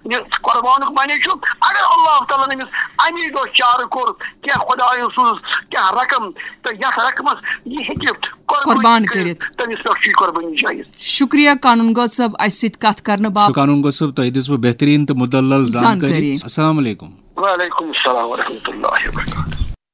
कुर्बान मनी अगर अल्लाह ताला अमिस अमी दो चार कोर क्या खुदा सूज क्या रकम तो यथ रकमस यह कुर्बान करित तमिस पे कुर्बानी जायज। शुक्रिया कानून गो साहब अस कत करने बाप कानून गो साहब तह दिस बेहतरीन तो मुदल्लल जानकारी। अस्सलाम वालेकुम। वालेकुम अस्सलाम व रहमतुल्लाहि व बरकातहू।